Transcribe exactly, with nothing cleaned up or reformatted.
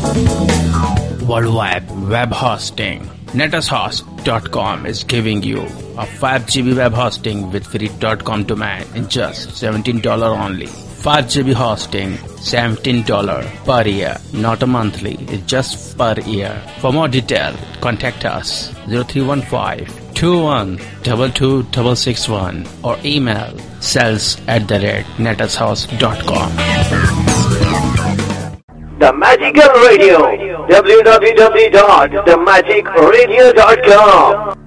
Worldwide web hosting. Netashost dot com is giving you a five gigabyte web hosting with free .com domain in just seventeen dollars only. five gigabyte hosting, seventeen dollars per year, not a monthly, it's just per year. For more detail, contact us zero three one five, two one two two six six one or email sales at the rate netashost dot com. The Magical Radio, w w w dot the magic radio dot com.